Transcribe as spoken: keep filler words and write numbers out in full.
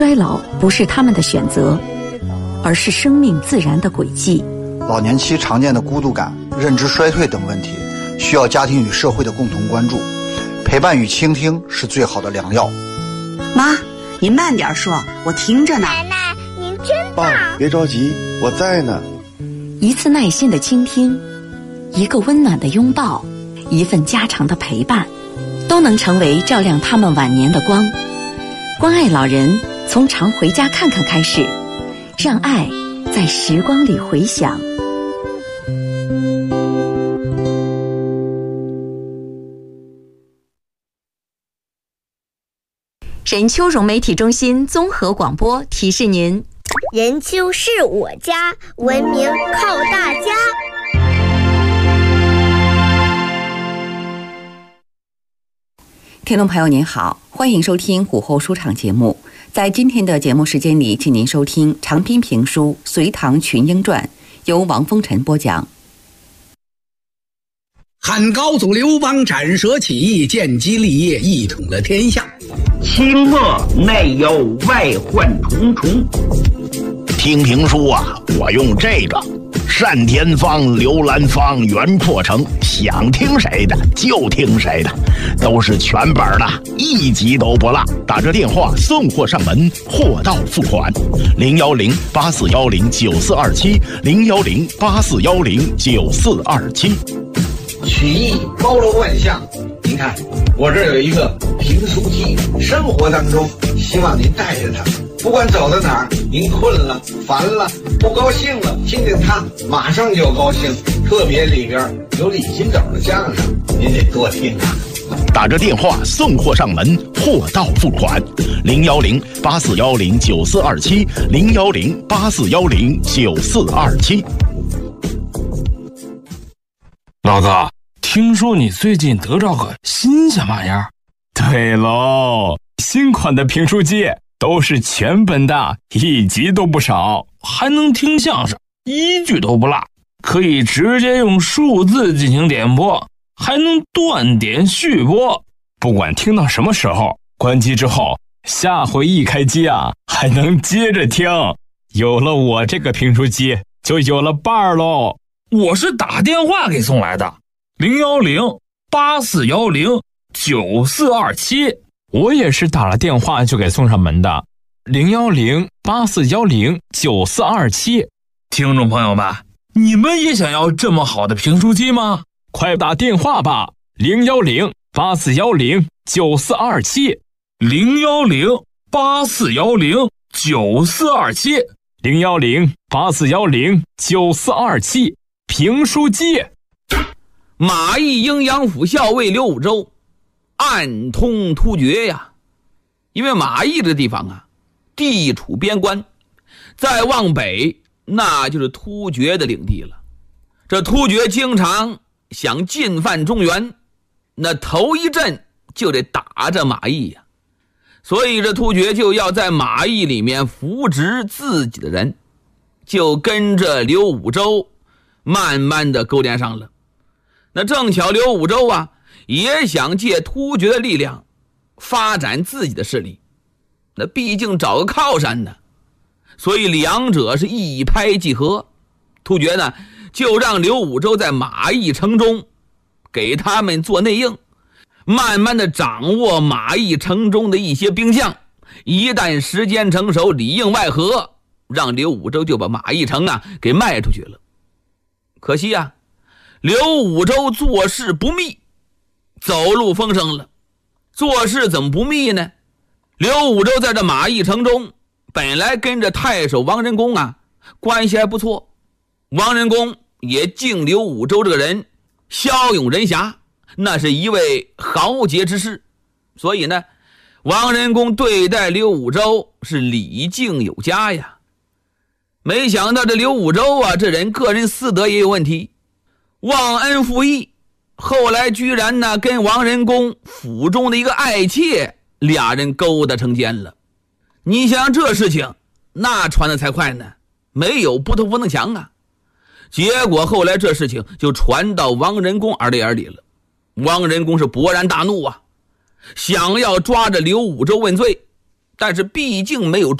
衰老不是他们的选择，而是生命自然的轨迹。 老年期常见的孤独感、认知衰退等问题，需要家庭与社会的共同关注。陪伴与倾听是最好的良药。 妈，你慢点说，我听着呢。 奶奶，您真棒！ 爸，别着急，我在呢。 一次耐心的倾听，一个温暖的拥抱，一份家常的陪伴，都能成为照亮他们晚年的光。关爱老人，从常回家看看开始，让爱在时光里回响。任丘融媒体中心综合广播提示您： 任丘是我家，文明靠大家。 听众朋友您好，欢迎收听午后书场节目。在今天的节目时间里，请您收听长篇评书《隋唐群英传》，由王风尘播讲。 汉高祖刘邦斩蛇起义，建基立业，一统了天下。 清末内忧外患重重。 听评书啊，我用这个单田芳、刘兰芳、袁阔成，想听谁的就听谁的，都是全本的，一集都不落。打这电话送货上门，货到付款。零幺零八四幺零九四二七，零幺零八四幺零九四二七。 曲艺包罗万象，您看我这儿有一个评书机，生活当中希望您带着它，不管走到哪儿，您困了、烦了、不高兴了，听见它马上就高兴。特别里边有李金斗的相声，您得多听啊。 打着电话送货上门，货到付款。零幺零八四幺零九四二七，零幺零八四幺零九四二七。 老哥，听说你最近得着个新鲜玩意儿？ 对喽，新款的评书机都是全本的，一集都不少， 还能听相声，一句都不落，可以直接用数字进行点播，还能断点续播。 不管听到什么时候，关机之后，下回一开机啊，还能接着听。有了我这个评书机，就有了伴儿喽。 我是打电话给送来的，零幺零八四幺零九四二七。 我也是打了电话就给送上门的，零幺零八四幺零九四二七。 听众朋友们，你们也想要这么好的评书机吗？ 快打电话吧，零幺零八四幺零九四二七， 零幺零八四幺零九四二七， 零幺零八四幺零九四二七。评书机。 马邑阴阳府校尉刘武周暗通突厥呀，因为马邑这地方啊，地处边关，再往北那就是突厥的领地了。这突厥经常想进犯中原，那头一阵就得打着马邑呀，所以这突厥就要在马邑里面扶植自己的人，就跟着刘武周慢慢的勾连上了。那正巧刘武周啊也想借突厥的力量发展自己的势力，那毕竟找个靠山呢，所以两者是一拍即合。突厥呢就让刘武周在马邑城中给他们做内应，慢慢的掌握马邑城中的一些兵将，一旦时间成熟，里应外合，让刘武周就把马邑城啊给卖出去了。可惜啊，刘武周做事不密，走漏风声了。做事怎么不密呢？刘武周在这马邑城中本来跟着太守王仁恭啊关系还不错，王仁恭也敬刘武周这个人骁勇仁侠，那是一位豪杰之士，所以呢王仁恭对待刘武周是礼敬有加呀。没想到这刘武周啊，这人个人私德也有问题，忘恩负义，后来居然呢跟王仁恭府中的一个爱妾俩人勾搭成奸了。你想这事情那传得才快呢，没有不透风的墙啊。结果后来这事情就传到王仁恭耳里耳里了，王仁恭是勃然大怒啊，想要抓着刘武周问罪。 但是毕竟没有